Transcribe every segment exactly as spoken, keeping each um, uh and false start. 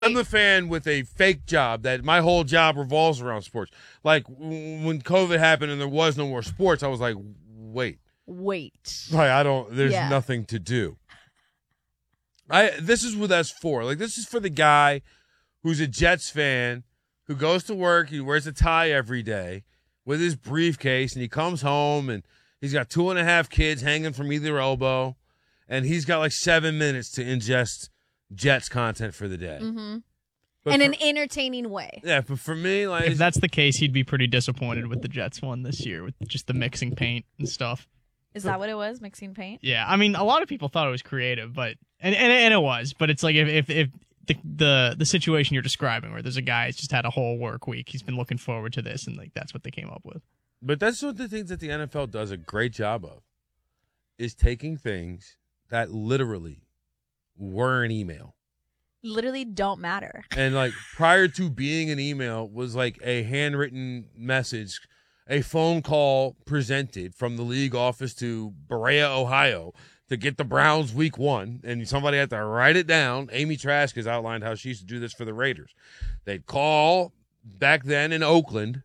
I'm the fan with a fake job that my whole job revolves around sports. Like when COVID happened and there was no more sports, I was like, wait. Wait. Like, I don't, there's Yeah. nothing to do. I This is what that's for. Like, this is for the guy who's a Jets fan who goes to work, he wears a tie every day with his briefcase, and he comes home and he's got two and a half kids hanging from either elbow, and he's got like seven minutes to ingest Jets content for the day. Mm-hmm. But In for, an entertaining way. yeah, but for me, like, If that's the case, he'd be pretty disappointed with the Jets one this year, with just the mixing paint and stuff. Is that what it was? Mixing paint? Yeah, I mean, a lot of people thought it was creative, but and and, and it was, but it's like if if, if the, the the situation you're describing, where there's a guy who's just had a whole work week, he's been looking forward to this, and like that's what they came up with. But that's one of the things that the N F L does a great job of, is taking things that literally were an email. Literally don't matter. And like prior to being an email was like a handwritten message, a phone call presented from the league office to Berea, Ohio, to get the Browns week one. And somebody had to write it down. Amy Trask has outlined how she used to do this for the Raiders. They'd call back then in Oakland,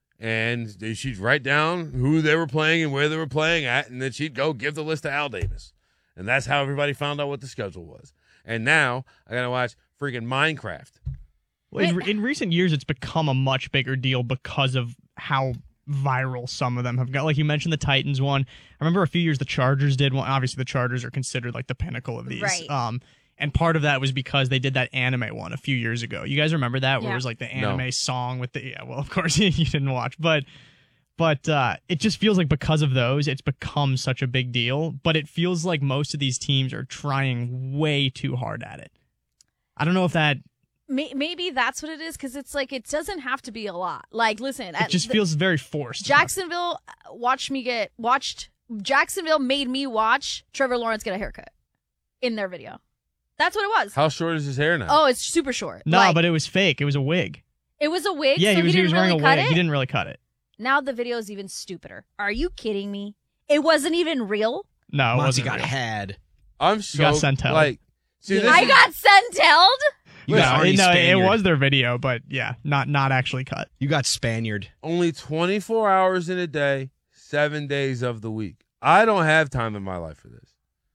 and she'd write down who they were playing and where they were playing at, and then she'd go give the list to Al Davis. And that's how everybody found out what the schedule was. And now I got to watch freaking Minecraft. Well, in, in recent years, it's become a much bigger deal because of how viral some of them have got. Like you mentioned the Titans one. I remember a few years the Chargers did one. Obviously, the Chargers are considered like the pinnacle of these. Right. Um, and part of that was because they did that anime one a few years ago. You guys remember that? Where Yeah. it was like the anime No. song with the, yeah, well, of course you didn't watch, but But uh, it just feels like because of those, it's become such a big deal. But it feels like most of these teams are trying way too hard at it. I don't know if that... May- Maybe that's what it is, because it's like it doesn't have to be a lot. Like, listen, It just the- feels very forced. Jacksonville watched me get watched. Jacksonville made me watch Trevor Lawrence get a haircut in their video. That's what it was. How short is his hair now? Oh, it's super short. No, Like, but it was fake. It was a wig. it was a wig. Yeah, so he was, he he was didn't wearing really a cut wig. it. He didn't really cut it. Now the video is even stupider. Are you kidding me? It wasn't even real. No, it Monty wasn't got real. had. I'm so got Centel. like. See, this I is- got Centelled. You No, got it, Arnie no, it Spaniard. was their video, but yeah, not not actually cut. You got Spaniard. only twenty-four hours in a day, seven days of the week. I don't have time in my life for this.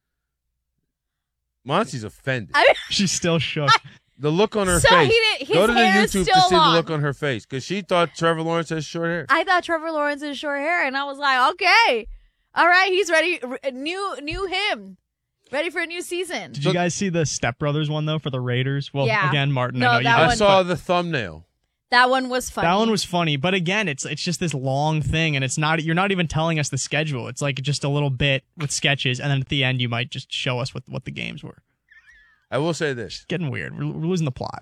Monty's offended. I She's still shook. the look on her So face. he didn't- his Go to the hair is YouTube to still see the long. look on her face, because she thought Trevor Lawrence has short hair. I thought Trevor Lawrence had short hair, and I was like, okay, all right, he's ready. R- New, new him, ready for a new season. Did you guys see the Step Brothers one though for the Raiders? Well, Yeah. again, Martin, No, I know you that I didn't, one- saw but the thumbnail. That one was funny. that one was funny. But again, it's it's just this long thing, and it's not you're not even telling us the schedule. It's like just a little bit with sketches, and then at the end you might just show us what what the games were. I will say this. It's getting weird. We're, we're losing the plot.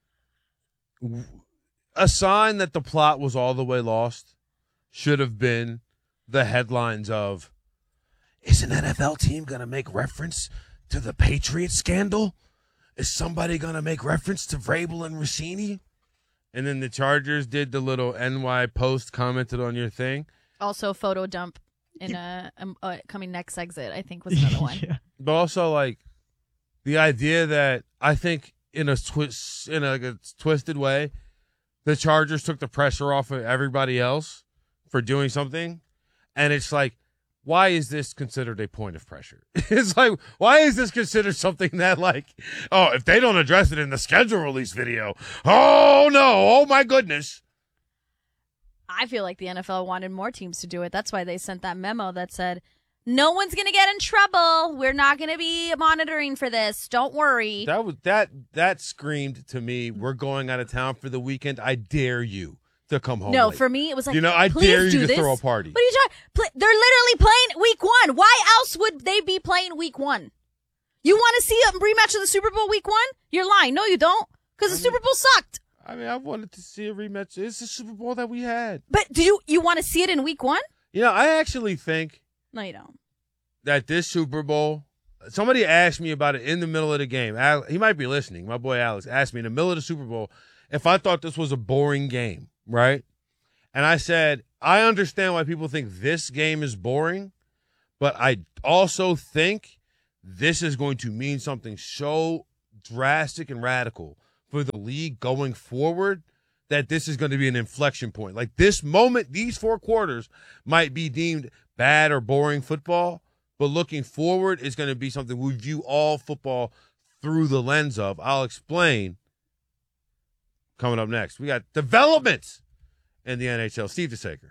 A sign that the plot was all the way lost should have been the headlines of, is an N F L team going to make reference to the Patriots scandal? Is somebody going to make reference to Vrabel and Rossini? And then the Chargers did the little N Y Post commented on your thing. Also, photo dump in a um, uh, coming next exit. I think was another one. Yeah. But also, like, the idea that I think in a twist, in a, like a twisted way, the Chargers took the pressure off of everybody else for doing something, and it's like, why is this considered a point of pressure? It's like, why is this considered something that, like, oh, if they don't address it in the schedule release video, oh no, oh my goodness. I feel like the N F L wanted more teams to do it. That's why they sent that memo that said, no one's going to get in trouble. We're not going to be monitoring for this. Don't worry. That was that that screamed to me, we're going out of town for the weekend. I dare you to come home. No, late. for me, it was like, You know, I please dare you do to this. throw a party. What are you talking? Pl- they're literally playing week one. Why else would they be playing week one? You want to see a rematch of the Super Bowl week one? You're lying. No, you don't. Because the Super Bowl sucked. I mean, I wanted to see a rematch. It's the Super Bowl that we had. But do you you want to see it in week one? You know, I actually think No, you don't. that this Super Bowl, somebody asked me about it in the middle of the game. Al, he might be listening. My boy Alex asked me in the middle of the Super Bowl if I thought this was a boring game, right? And I said, I understand why people think this game is boring, but I also think this is going to mean something so drastic and radical for the league going forward that this is going to be an inflection point. Like this moment, these four quarters might be deemed bad or boring football, but looking forward is going to be something we view all football through the lens of. I'll explain coming up next. We got developments in the N H L. Steve DeSaker.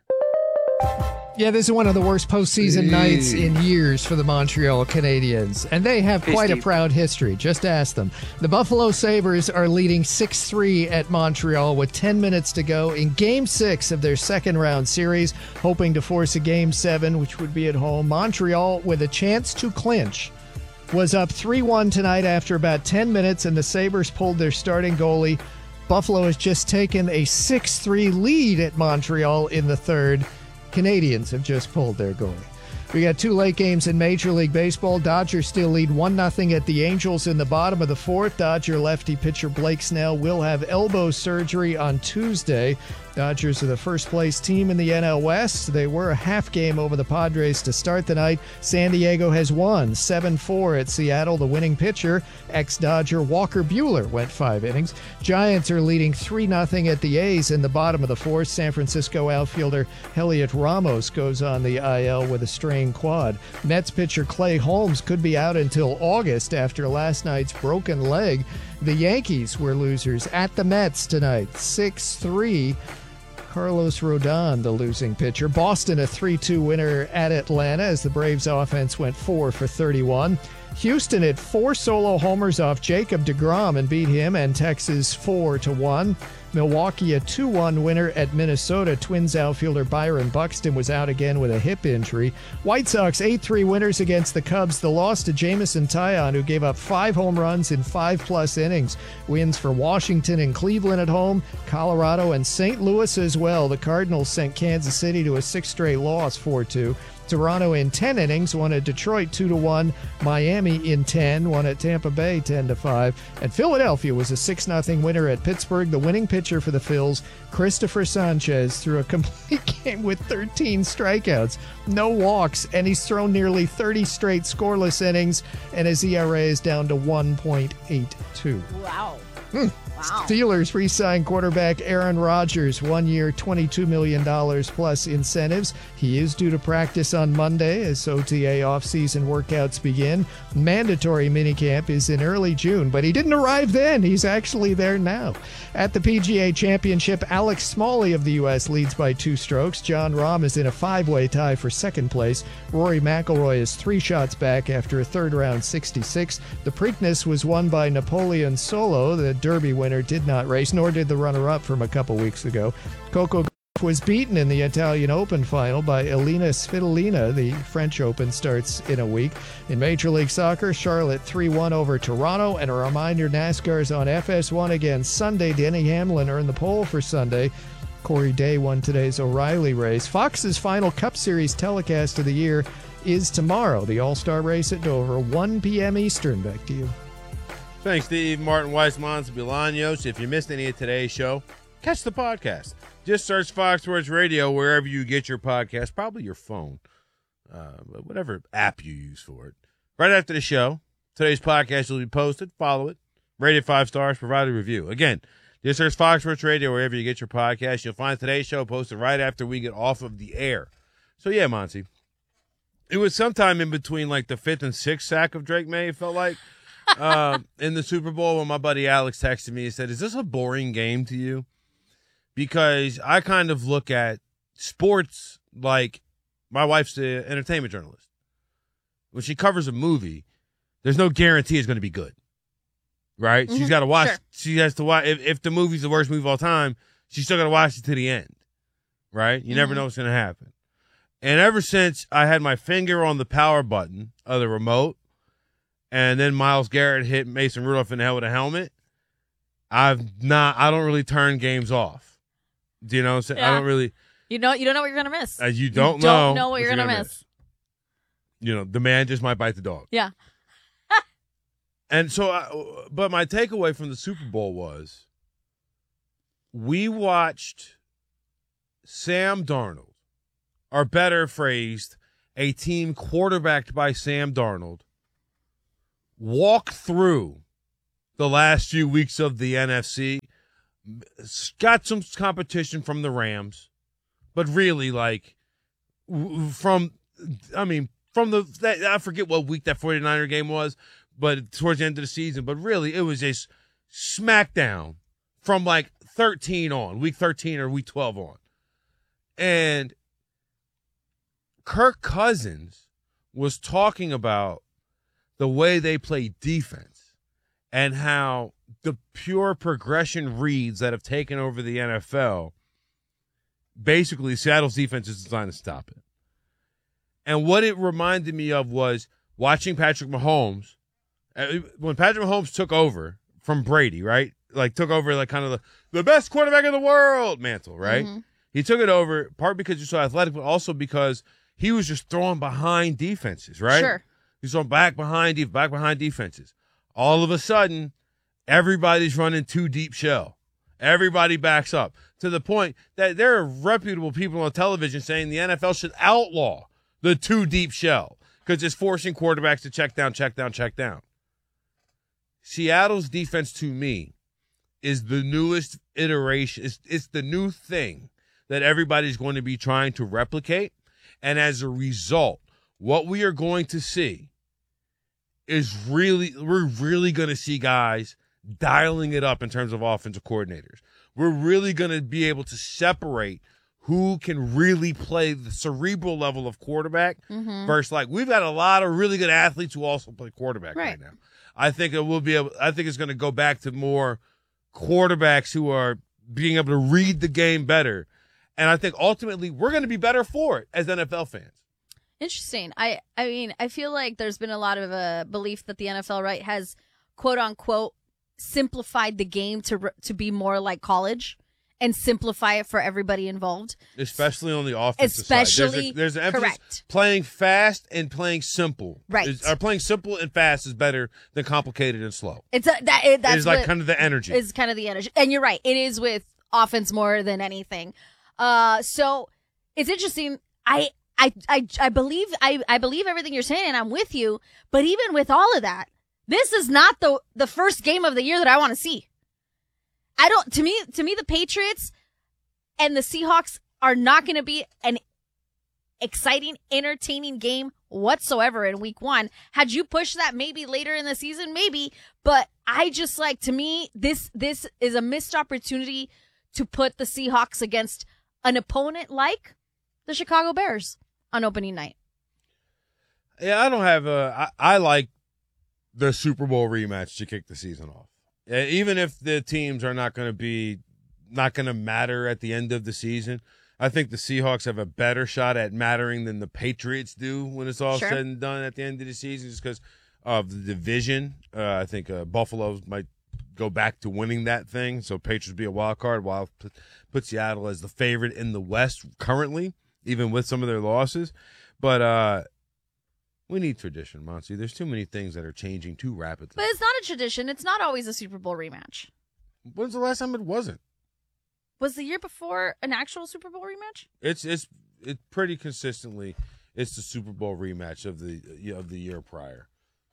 Yeah, this is one of the worst postseason Hey. nights in years for the Montreal Canadiens, and they have Hey, quite Steve. a proud history. Just ask them. The Buffalo Sabres are leading six three at Montreal with ten minutes to go in Game six of their second-round series, hoping to force a Game seven, which would be at home. Montreal, with a chance to clinch, was up three one tonight after about ten minutes, and the Sabres pulled their starting goalie. Buffalo has just taken a six three lead at Montreal in the third. Canadians have just pulled their goalie. We got two late games in Major League Baseball. Dodgers still lead one nothing at the Angels in the bottom of the fourth. Dodger lefty pitcher Blake Snell will have elbow surgery on Tuesday. Dodgers are the first-place team in the N L West. They were a half game over the Padres to start the night. San Diego has won seven four at Seattle. The winning pitcher, ex-Dodger Walker Buehler, went five innings. Giants are leading three nothing at the A's in the bottom of the fourth. San Francisco outfielder Heliot Ramos goes on the I L with a strained quad. Mets pitcher Clay Holmes could be out until August after last night's broken leg. The Yankees were losers at the Mets tonight, six three. Carlos Rodon, the losing pitcher. Boston, a three two winner at Atlanta as the Braves offense went four for thirty-one. Houston had four solo homers off Jacob deGrom and beat him and Texas four to one. Milwaukee, a two one winner at Minnesota. Twins outfielder Byron Buxton was out again with a hip injury. White Sox, eight three winners against the Cubs. The loss to Jameson Taillon, who gave up five home runs in five-plus innings. Wins for Washington and Cleveland at home, Colorado and Saint Louis as well. The Cardinals sent Kansas City to a six-straight loss, four two. Toronto in ten innings won at Detroit two to one. Miami in ten won at Tampa Bay ten to five. And Philadelphia was a six nothing winner at Pittsburgh. The winning pitcher for the Phils, Christopher Sanchez, threw a complete game with thirteen strikeouts, no walks, and he's thrown nearly thirty straight scoreless innings, and his E R A is down to one point eight two. Wow. Hmm. Wow. Steelers re-signed quarterback Aaron Rodgers, one year, twenty-two million dollars plus incentives. He is due to practice on Monday as O T A offseason workouts begin. Mandatory minicamp is in early June, but he didn't arrive then. He's actually there now. At the P G A Championship, Alex Smalley of the U S leads by two strokes. John Rahm is in a five-way tie for second place. Rory McIlroy is three shots back after a third-round sixty-six. The Preakness was won by Napoleon Solo. The Derby winner did not race, nor did the runner-up from a couple weeks ago. Coco was beaten in the Italian Open final by Elina Svitolina. The French Open starts in a week. In Major League Soccer, Charlotte three one over Toronto. And a reminder, NASCAR's on F S one again Sunday. Denny Hamlin earned the pole for Sunday. Corey Day won today's O'Reilly race. Fox's final Cup Series telecast of the year is tomorrow. The All-Star race at Dover, one p.m. Eastern. Back to you. Thanks, Steve. Martin Weissmans, Bolaños. If you missed any of today's show, catch the podcast. Just search Fox Sports Radio wherever you get your podcast, probably your phone, uh, whatever app you use for it. Right after the show, today's podcast will be posted. Follow it. Rate it five stars. Provide a review. Again, just search Fox Sports Radio wherever you get your podcast. You'll find today's show posted right after we get off of the air. So, yeah, Monty, it was sometime in between like the fifth and sixth sack of Drake May, it felt like. uh, in the Super Bowl when my buddy Alex texted me and said, is this a boring game to you? Because I kind of look at sports like my wife's an entertainment journalist. When she covers a movie, there's no guarantee it's going to be good, right? Mm-hmm. She's got to watch. Sure. She has to watch. If, if the movie's the worst movie of all time, she's still got to watch it to the end, right? You mm-hmm. never know what's going to happen. And ever since I had my finger on the power button of the remote, and then Myles Garrett hit Mason Rudolph in the head with a helmet, I've not. I don't really turn games off. Do you know what I'm saying? Yeah. I don't really. You know, you don't know what you're gonna miss. Uh, you don't you know. Don't know what, what you're gonna, gonna miss. miss. You know, the man just might bite the dog. Yeah. And so, I, but my takeaway from the Super Bowl was, we watched Sam Darnold, or better phrased, a team quarterbacked by Sam Darnold, walk through the last few weeks of the N F C. Got some competition from the Rams, but really, like, from, I mean, from the, that, I forget what week that 49er game was, but towards the end of the season, but really, it was a smackdown from, like, thirteen on, week thirteen or week twelve on. And Kirk Cousins was talking about the way they play defense and how the pure progression reads that have taken over the N F L, basically Seattle's defense is designed to stop it. And what it reminded me of was watching Patrick Mahomes. When Patrick Mahomes took over from Brady, right? Like took over like kind of the, the best quarterback in the world mantle, right? Mm-hmm. He took it over, part because he's so athletic, but also because he was just throwing behind defenses, right? Sure. He's throwing back behind, back behind defenses. All of a sudden, everybody's running two deep shell. Everybody backs up to the point that there are reputable people on television saying the N F L should outlaw the two deep shell because it's forcing quarterbacks to check down, check down, check down. Seattle's defense, to me, is the newest iteration. It's, it's the new thing that everybody's going to be trying to replicate. And as a result, what we are going to see is really, we're really going to see guys dialing it up in terms of offensive coordinators. We're really going to be able to separate who can really play the cerebral level of quarterback mm-hmm. versus like we've got a lot of really good athletes who also play quarterback right, right now. I think it will be able, I think it's going to go back to more quarterbacks who are being able to read the game better. And I think ultimately we're going to be better for it as N F L fans. Interesting. I, I mean, I feel like there's been a lot of a belief that the N F L, right, has quote unquote simplified the game to to be more like college and simplify it for everybody involved. Especially on the offensive Especially, side. There's, a, there's an emphasis. Correct. Playing fast and playing simple. Right. Is, or playing simple and fast is better than complicated and slow. It's a, that, it, that's it is like kind of the energy. It's kind of the energy. And you're right. It is with offense more than anything. Uh, so it's interesting. I, I, I, I believe, I, I believe everything you're saying and I'm with you. But even with all of that, this is not the, the first game of the year that I want to see. I don't, to me, to me, the Patriots and the Seahawks are not going to be an exciting, entertaining game whatsoever in week one. Had you pushed that maybe later in the season, maybe, but I just like, to me, this, this is a missed opportunity to put the Seahawks against an opponent like the Chicago Bears on opening night. Yeah, I don't have a, I, I like the Super Bowl rematch to kick the season off. Even if the teams are not going to be, not going to matter at the end of the season, I think the Seahawks have a better shot at mattering than the Patriots do when it's all sure. said and done at the end of the season, just because of the division. Uh, I think uh, Buffalo might go back to winning that thing, so Patriots be a wild card, while put, put Seattle as the favorite in the West currently, even with some of their losses. But uh, we need tradition, Monty. There's too many things that are changing too rapidly. But it's not a tradition. It's not always a Super Bowl rematch. When's the last time it wasn't? Was the year before an actual Super Bowl rematch? It's it's it's pretty consistently. It's the Super Bowl rematch of the of the year prior.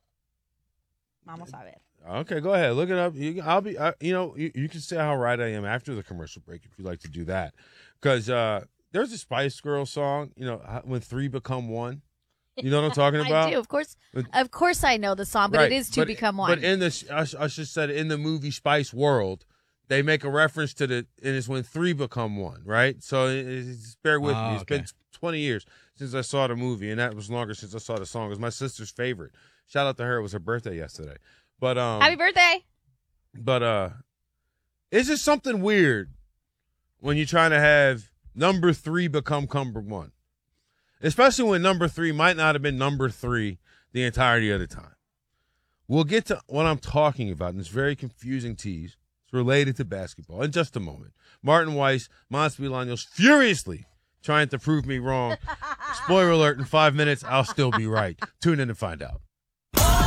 Vamos a ver. Okay, go ahead. Look it up. You, I'll be. I, you know, you, you can say how right I am after the commercial break if you like to do that. Because uh, there's a Spice Girls song. You know, when three become one. You know what I'm talking about? I do, of course. Of course, I know the song, but right. it is two but, become one. But in the, I, I should said in the movie Spice World, they make a reference to the, and it's when three become one, right? So it's, bear with oh, me. It's okay. been twenty years since I saw the movie, and that was longer since I saw the song. It was my sister's favorite. Shout out to her. It was her birthday yesterday. But um, happy birthday. But uh, it's just something weird when you're trying to have number three become number one. Especially when number three might not have been number three the entirety of the time. We'll get to what I'm talking about in this very confusing tease. It's related to basketball in just a moment. Martin Weiss, Monty Bolaños, furiously trying to prove me wrong. Spoiler alert, in five minutes, I'll still be right. Tune in and find out.